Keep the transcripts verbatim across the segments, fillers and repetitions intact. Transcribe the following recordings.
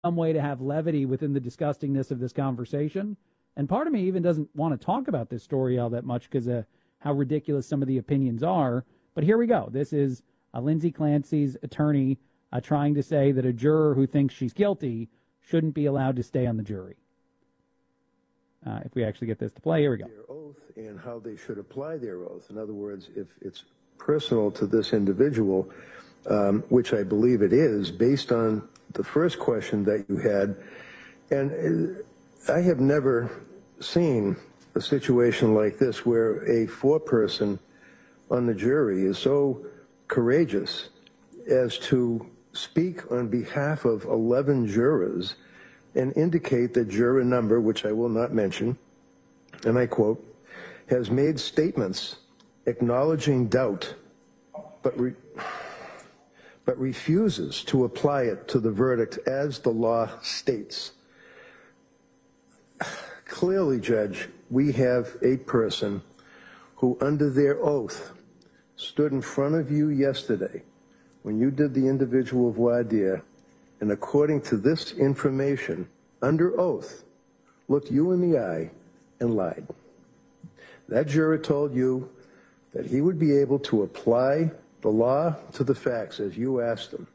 some way to have levity within the disgustingness of this conversation. And part of me even doesn't want to talk about this story all that much because of how ridiculous some of the opinions are. But here we go. This is uh, Lindsay Clancy's attorney uh, trying to say that a juror who thinks she's guilty shouldn't be allowed to stay on the jury. Uh, if we actually get this to play, here we go. Their oath and how they should apply their oath. In other words, if it's personal to this individual, um, which I believe it is, based on the first question that you had, and I have never seen a situation like this where a foreperson on the jury is so courageous as to speak on behalf of eleven jurors and indicate that juror number, which I will not mention, and I quote, has made statements acknowledging doubt, but re but refuses to apply it to the verdict as the law states. Clearly, Judge, we have a person who, under their oath, stood in front of you yesterday when you did the individual voir dire, and according to this information, under oath, looked you in the eye and lied. That juror told you that he would be able to apply the law to the facts as you asked him.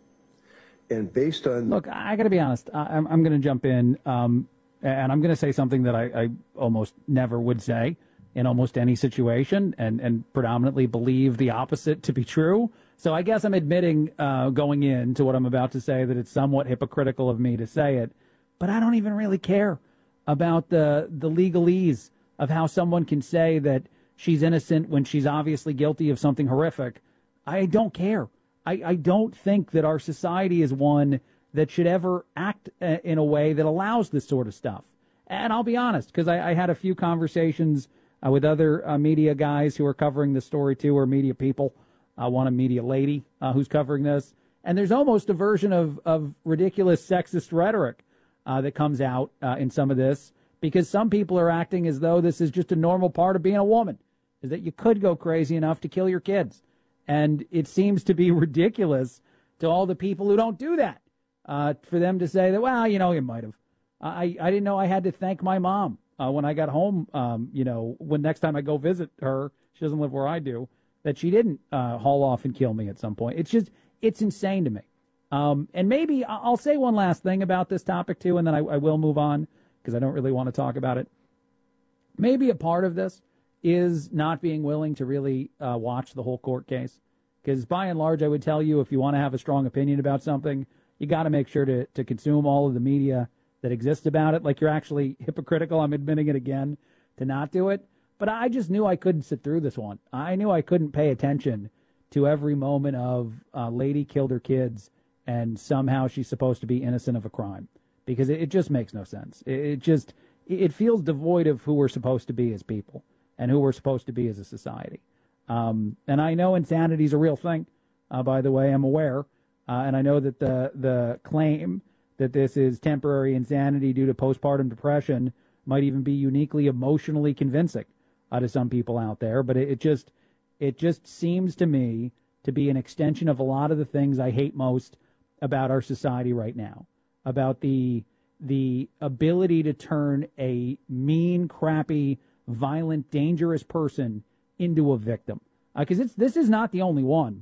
And based on... Look, I got to be honest. I, I'm, I'm going to jump in, um, and I'm going to say something that I, I almost never would say in almost any situation, and, and predominantly believe the opposite to be true. So I guess I'm admitting uh, going into what I'm about to say that it's somewhat hypocritical of me to say it, but I don't even really care about the the legalese of how someone can say that she's innocent when she's obviously guilty of something horrific. I don't care. I, I don't think that our society is one that should ever act uh, in a way that allows this sort of stuff. And I'll be honest, because I, I had a few conversations uh, with other uh, media guys who are covering the story too, or media people. Uh, one a media lady uh, who's covering this. And there's almost a version of, of ridiculous sexist rhetoric uh, that comes out uh, in some of this, because some people are acting as though this is just a normal part of being a woman, is that you could go crazy enough to kill your kids. And it seems to be ridiculous to all the people who don't do that, uh, for them to say that, well, you know, you might have. I, I didn't know I had to thank my mom uh, when I got home, um, you know, when next time I go visit her, she doesn't live where I do, that she didn't uh, haul off and kill me at some point. It's just, it's insane to me. Um, and maybe I'll say one last thing about this topic, too, and then I, I will move on because I don't really want to talk about it. Maybe a part of this is not being willing to really uh, watch the whole court case. Because by and large, I would tell you, if you want to have a strong opinion about something, you got to make sure to, to consume all of the media that exists about it. Like, you're actually hypocritical, I'm admitting it again, to not do it. But I just knew I couldn't sit through this one. I knew I couldn't pay attention to every moment of uh, lady killed her kids and somehow she's supposed to be innocent of a crime. Because it, it just makes no sense. It, it just, it feels devoid of who we're supposed to be as people and who we're supposed to be as a society. Um, and I know insanity is a real thing, uh, by the way, I'm aware. Uh, and I know that the, the claim that this is temporary insanity due to postpartum depression might even be uniquely emotionally convincing uh, to some people out there. But it, it just it just seems to me to be an extension of a lot of the things I hate most about our society right now, about the the ability to turn a mean, crappy, violent, dangerous person into a victim. Because uh, it's this is not the only one.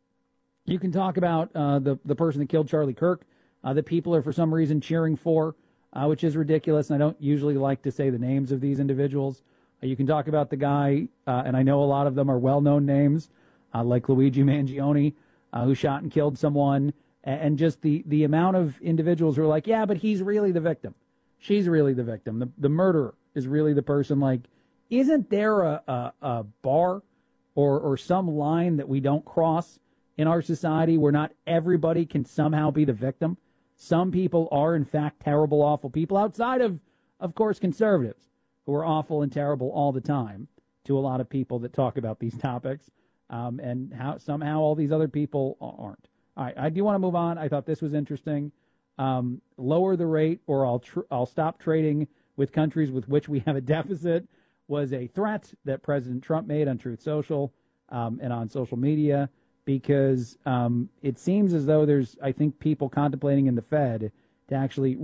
You can talk about uh, the, the person that killed Charlie Kirk, uh, that people are for some reason cheering for, uh, which is ridiculous, and I don't usually like to say the names of these individuals. Uh, you can talk about the guy, uh, and I know a lot of them are well-known names, uh, like Luigi Mangione, uh, who shot and killed someone, and, and just the, the amount of individuals who are like, yeah, but he's really the victim. She's really the victim. The, the murderer is really the person. Like, isn't there a, a, a bar or, or some line that we don't cross in our society where not everybody can somehow be the victim? Some people are, in fact, terrible, awful people outside of, of course, conservatives who are awful and terrible all the time to a lot of people that talk about these topics, um, and how somehow all these other people aren't. All right, I do want to move on. I thought this was interesting. Um, lower the rate or I'll, tr- I'll stop trading with countries with which we have a deficit was a threat that President Trump made on Truth Social um, and on social media, because um, it seems as though there's, I think, people contemplating in the Fed to actually